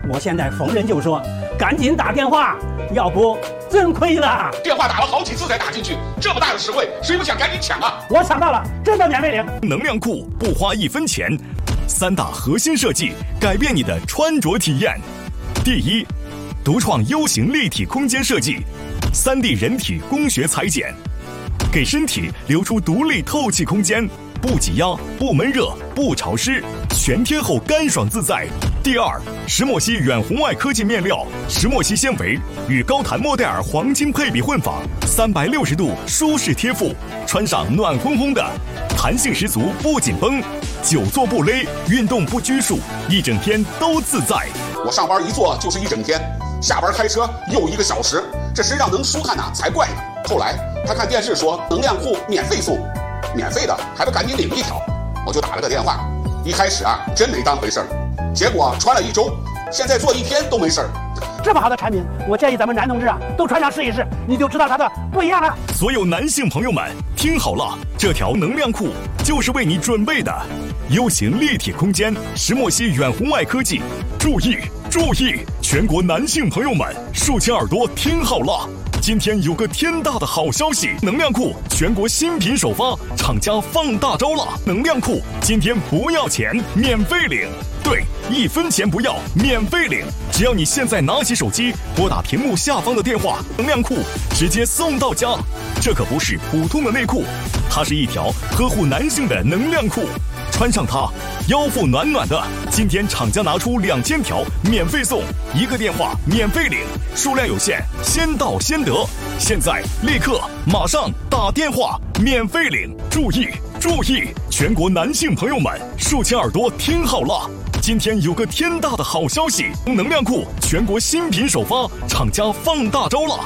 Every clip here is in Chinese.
我现在逢人就说，赶紧打电话，要不真亏了。 电话打了好几次才打进去，这么大的实惠，谁不想赶紧抢啊？ 我抢到了，真的免费领。 能量裤不花1分钱，3大核心设计改变你的穿着体验。第一，独创 U 型立体空间设计，3D 人体工学裁剪，给身体留出独立透气空间，不挤压、不闷热、不潮湿，全贴后干爽自在。第二，石墨烯远红外科技面料，石墨烯纤维与高弹莫代尔黄金配比混纺，360度舒适贴附，穿上暖烘烘的，弹性十足不紧绷，久坐不勒，运动不拘束，一整天都自在。 我上班一坐就是一整天，下班开车又1个小时，这身上能舒坦哪才怪呢。后来他看电视说能量裤免费送，免费的还不赶紧领1条，我就打了个电话。一开始真没当回事儿，结果穿了1周，现在坐1天都没事儿。 这么好的产品，我建议咱们男同志都穿上试一试，你就知道它的不一样了。 所有男性朋友们听好了，这条能量裤就是为你准备的 U 型立体空间石墨烯远红外科技。注意注意，全国男性朋友们竖起耳朵听好了，今天有个天大的好消息，能量裤全国新品首发，厂家放大招了。能量裤今天不要钱，免费领，对，1分钱不要，免费领。只要你现在拿起手机，拨打屏幕下方的电话，能量裤直接送到家。这可不是普通的内裤，它是一条呵护男性的能量裤，穿上它，腰腹暖暖的。今天厂家拿出2000条免费送，1个电话免费领，数量有限，先到先得。现在立刻马上打电话免费领。注意注意，全国男性朋友们竖起耳朵听好了，今天有个天大的好消息，能量裤全国新品首发，厂家放大招了。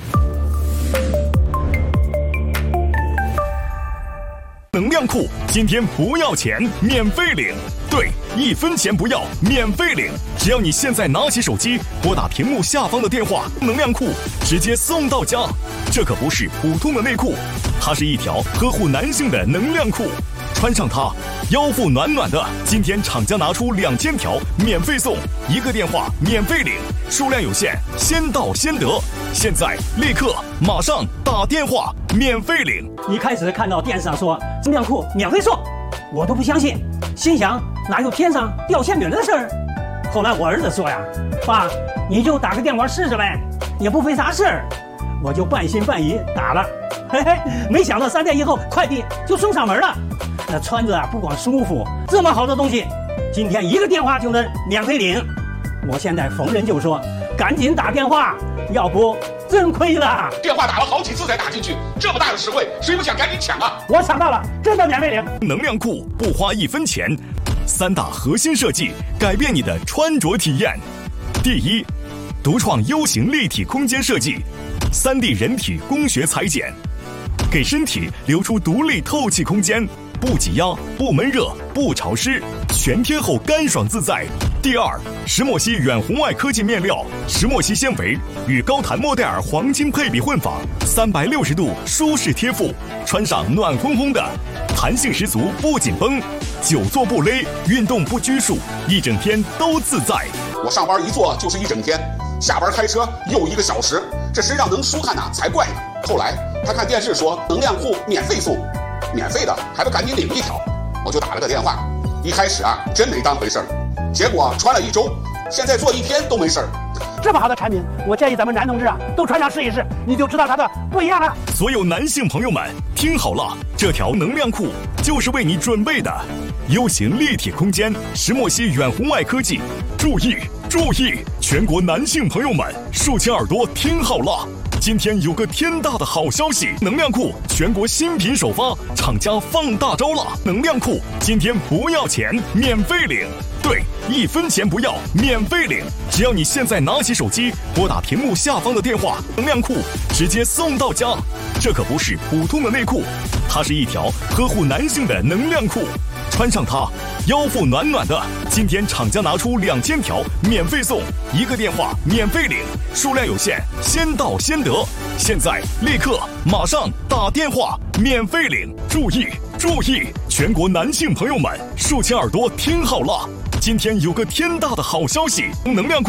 能量裤今天不要钱，免费领，对，1分钱不要，免费领。只要你现在拿起手机，拨打屏幕下方的电话，能量裤直接送到家。这可不是普通的内裤，它是一条呵护男性的能量裤，穿上它，腰腹暖暖的。今天厂家拿出2000条免费送，1个电话免费领，数量有限，先到先得。现在立刻马上打电话免费领。 一开始看到电视上说能量裤免费送，我都不相信，心想哪有天上掉馅饼的事儿。后来我儿子说呀，爸，你就打个电话试试呗，也不费啥事儿。我就半信半疑打了，嘿嘿，没想到3天以后快递就送上门了。那穿着不光舒服，这么好的东西，今天1个电话就能免费领。我现在逢人就说，赶紧打电话，要不真亏了。 电话打了好几次才打进去，这么大的实惠，谁不想赶紧抢啊？ 我抢到了，真的免费领。 能量裤不花1分钱，3大核心设计改变你的穿着体验。第一，独创 U 型立体空间设计，3D 人体工学裁剪，给身体留出独立透气空间，不挤压、不闷热、不潮湿，全贴后干爽自在。第二，石墨烯远红外科技面料，石墨烯纤维与高弹莫代尔黄金配比混纺，360度舒适贴附，穿上暖烘烘的，弹性十足不紧绷，久坐不勒，运动不拘束，一整天都自在。 我上班一坐就是一整天，下班开车又1个小时，这身上能舒坦哪才怪呢。后来他看电视说能量裤免费送，免费的还不赶紧领1条，我就打了个电话。一开始真没当回事儿，结果穿了1周，现在坐1天都没事儿。 这么好的产品，我建议咱们男同志都穿上试一试，你就知道它的不一样了。 所有男性朋友们听好了，这条能量裤就是为你准备的 U 型立体空间石墨烯远红外科技。注意注意，全国男性朋友们竖起耳朵听好了，今天有个天大的好消息，能量裤全国新品首发，厂家放大招了。能量裤今天不要钱，免费领，对，1分钱不要，免费领。只要你现在拿起手机，拨打屏幕下方的电话，能量裤直接送到家。这可不是普通的内裤，它是一条呵护男性的能量裤，穿上它，腰腹暖暖的。今天厂家拿出2000条免费送，1个电话免费领，数量有限，先到先得。现在立刻马上打电话免费领。注意注意，全国男性朋友们竖起耳朵听好了，今天有个天大的好消息，能量裤